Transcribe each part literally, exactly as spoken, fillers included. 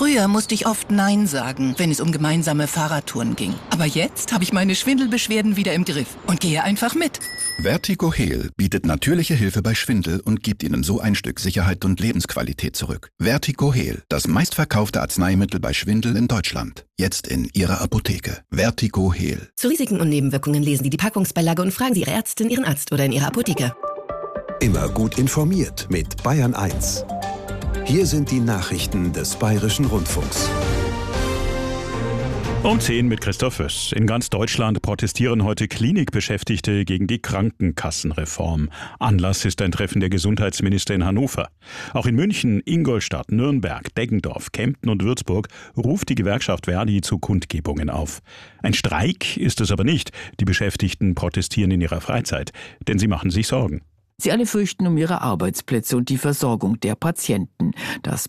Früher musste ich oft Nein sagen, wenn es um gemeinsame Fahrradtouren ging. Aber jetzt habe ich meine Schwindelbeschwerden wieder im Griff und gehe einfach mit. Vertigo Heal bietet natürliche Hilfe bei Schwindel und gibt Ihnen so ein Stück Sicherheit und Lebensqualität zurück. Vertigo Heal, das meistverkaufte Arzneimittel bei Schwindel in Deutschland. Jetzt in Ihrer Apotheke. Vertigo Heal. Zu Risiken und Nebenwirkungen lesen Sie die Packungsbeilage und fragen Sie Ihre Ärztin, Ihren Arzt oder in Ihrer Apotheke. Immer gut informiert mit Bayern eins. Hier sind die Nachrichten des Bayerischen Rundfunks. Um zehn mit Christoph Föss. In ganz Deutschland protestieren heute Klinikbeschäftigte gegen die Krankenkassenreform. Anlass ist ein Treffen der Gesundheitsminister in Hannover. Auch in München, Ingolstadt, Nürnberg, Deggendorf, Kempten und Würzburg ruft die Gewerkschaft Verdi zu Kundgebungen auf. Ein Streik ist es aber nicht. Die Beschäftigten protestieren in ihrer Freizeit, denn sie machen sich Sorgen. Sie alle fürchten um ihre Arbeitsplätze und die Versorgung der Patienten. Das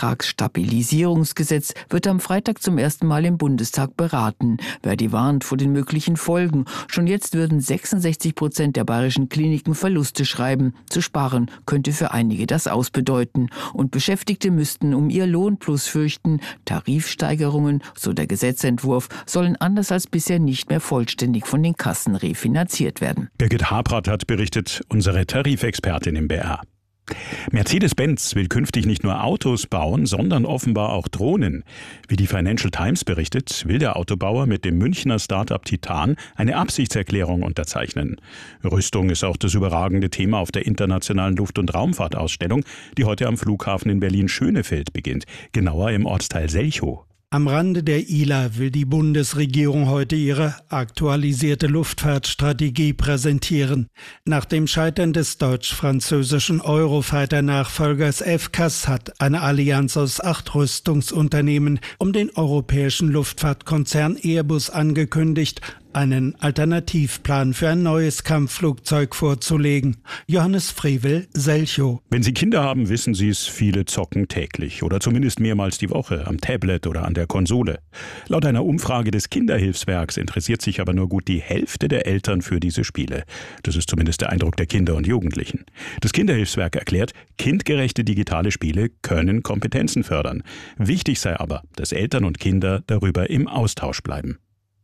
Beitragsstabilisierungsgesetz wird am Freitag zum ersten Mal im Bundestag beraten. Verdi warnt vor den möglichen Folgen. Schon jetzt würden sechsundsechzig Prozent der bayerischen Kliniken Verluste schreiben. Zu sparen könnte für einige das ausbedeuten. Und Beschäftigte müssten um ihr Lohnplus fürchten. Tarifsteigerungen, so der Gesetzentwurf, sollen anders als bisher nicht mehr vollständig von den Kassen refinanziert werden. Birgit Habrath hat berichtet, unsere Tarifexpertin im B R. Mercedes-Benz will künftig nicht nur Autos bauen, sondern offenbar auch Drohnen. Wie die Financial Times berichtet, will der Autobauer mit dem Münchner Start-up Titan eine Absichtserklärung unterzeichnen. Rüstung ist auch das überragende Thema auf der internationalen Luft- und Raumfahrtausstellung, die heute am Flughafen in Berlin-Schönefeld beginnt, genauer im Ortsteil Selchow. Am Rande der I L A will die Bundesregierung heute ihre aktualisierte Luftfahrtstrategie präsentieren. Nach dem Scheitern des deutsch-französischen Eurofighter-Nachfolgers F C A S hat eine Allianz aus acht Rüstungsunternehmen um den europäischen Luftfahrtkonzern Airbus angekündigt, einen Alternativplan für ein neues Kampfflugzeug vorzulegen. Johannes Frevel, Selchow. Wenn Sie Kinder haben, wissen Sie es, viele zocken täglich oder zumindest mehrmals die Woche am Tablet oder an der Konsole. Laut einer Umfrage des Kinderhilfswerks interessiert sich aber nur gut die Hälfte der Eltern für diese Spiele. Das ist zumindest der Eindruck der Kinder und Jugendlichen. Das Kinderhilfswerk erklärt, kindgerechte digitale Spiele können Kompetenzen fördern. Wichtig sei aber, dass Eltern und Kinder darüber im Austausch bleiben.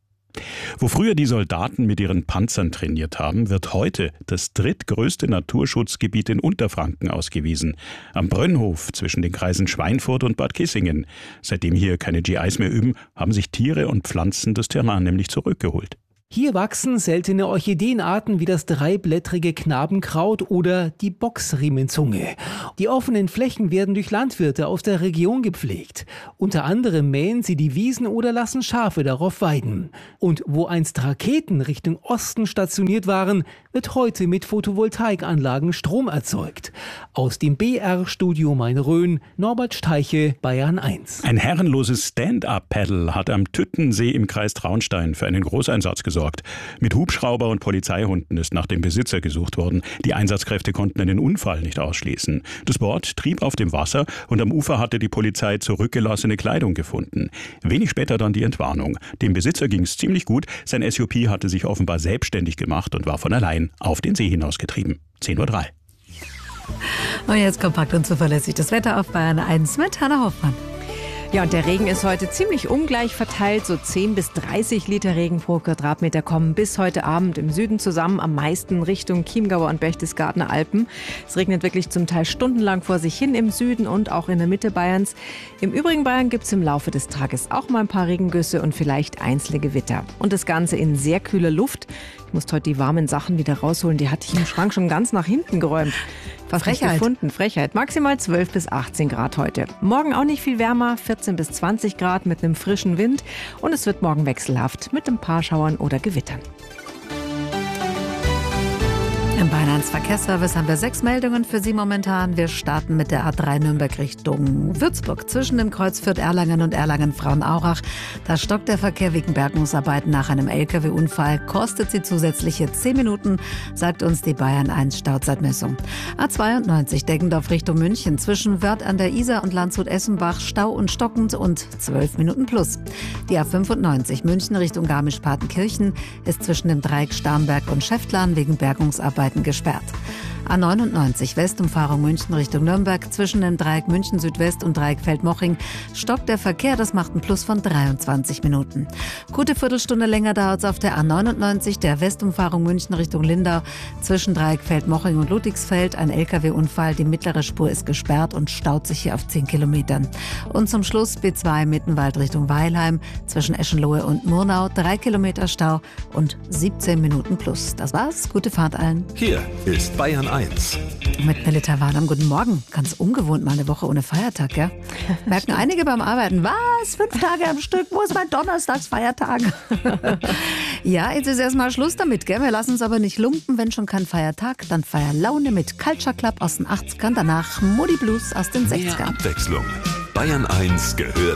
Wo früher die Soldaten mit ihren Panzern trainiert haben, wird heute das drittgrößte Naturschutzgebiet in Unterfranken ausgewiesen. Am Brönnhof zwischen den Kreisen Schweinfurt und Bad Kissingen. Seitdem hier keine G Is mehr üben, haben sich Tiere und Pflanzen das Terrain nämlich zurückgeholt. Hier wachsen seltene Orchideenarten wie das dreiblättrige Knabenkraut oder die Boxriemenzunge. Die offenen Flächen werden durch Landwirte aus der Region gepflegt. Unter anderem mähen sie die Wiesen oder lassen Schafe darauf weiden. Und wo einst Raketen Richtung Osten stationiert waren, wird heute mit Photovoltaikanlagen Strom erzeugt. Aus dem B R-Studio Main-Rhön, Norbert Steiche, Bayern eins. Ein herrenloses Stand-Up-Paddle hat am Tüttensee im Kreis Traunstein für einen Großeinsatz gesorgt. Mit Hubschrauber und Polizeihunden ist nach dem Besitzer gesucht worden. Die Einsatzkräfte konnten einen Unfall nicht ausschließen. Das Board trieb auf dem Wasser und am Ufer hatte die Polizei zurückgelassene Kleidung gefunden. Wenig später dann die Entwarnung. Dem Besitzer ging es ziemlich gut. Sein S U P hatte sich offenbar selbstständig gemacht und war von allein auf den See hinausgetrieben. zehn Uhr drei. Und jetzt kompakt und zuverlässig das Wetter auf Bayern eins mit Hanna Hoffmann. Ja, und der Regen ist heute ziemlich ungleich verteilt. So zehn bis dreißig Liter Regen pro Quadratmeter kommen bis heute Abend im Süden zusammen, am meisten Richtung Chiemgauer und Berchtesgadener Alpen. Es regnet wirklich zum Teil stundenlang vor sich hin im Süden und auch in der Mitte Bayerns. Im übrigen Bayern gibt es im Laufe des Tages auch mal ein paar Regengüsse und vielleicht einzelne Gewitter. Und das Ganze in sehr kühler Luft. Ich musste heute die warmen Sachen wieder rausholen. Die hatte ich im Schrank schon ganz nach hinten geräumt. Fast Frechheit. Nicht gefunden. Frechheit. Maximal zwölf bis achtzehn Grad heute. Morgen auch nicht viel wärmer, vierzehn bis zwanzig Grad mit einem frischen Wind. Und es wird morgen wechselhaft mit ein paar Schauern oder Gewittern. Im Bayern eins Verkehrsservice haben wir sechs Meldungen für Sie momentan. Wir starten mit der A drei Nürnberg Richtung Würzburg. Zwischen dem Kreuz Fürth-Erlangen und Erlangen-Frauenaurach. Da stockt der Verkehr wegen Bergungsarbeiten nach einem L K W-Unfall. Kostet sie zusätzliche zehn Minuten, sagt uns die Bayern eins Stauzeitmessung. A zweiundneunzig Deggendorf Richtung München. Zwischen Wörth an der Isar und Landshut-Essenbach Stau und stockend und zwölf Minuten plus. Die A fünfundneunzig München Richtung Garmisch-Partenkirchen ist zwischen dem Dreieck Starnberg und Schäftlarn wegen Bergungsarbeiten gesperrt. A neunundneunzig Westumfahrung München Richtung Nürnberg. Zwischen dem Dreieck München Südwest und Dreieck Feldmoching stockt der Verkehr. Das macht einen Plus von dreiundzwanzig Minuten. Gute Viertelstunde länger dauert es auf der A neunundneunzig, der Westumfahrung München Richtung Lindau. Zwischen Dreieck Feldmoching und Ludwigsfeld ein L K W-Unfall. Die mittlere Spur ist gesperrt und staut sich hier auf zehn Kilometern. Und zum Schluss B zwei Mittenwald Richtung Weilheim. Zwischen Eschenlohe und Murnau drei Kilometer Stau und siebzehn Minuten plus. Das war's. Gute Fahrt allen. Hier ist Bayern eins. Mit Melita Warnam. Guten Morgen. Ganz ungewohnt mal eine Woche ohne Feiertag, gell? Merken einige beim Arbeiten. Was? Fünf Tage am Stück? Wo ist mein Donnerstagsfeiertag? Ja, jetzt ist erstmal Schluss damit, gell? Wir lassen uns aber nicht lumpen. Wenn schon kein Feiertag, dann Feierlaune mit Culture Club aus den achtzigern. Danach Moody Blues aus den sechzigern. Mehr Abwechslung. Bayern eins gehört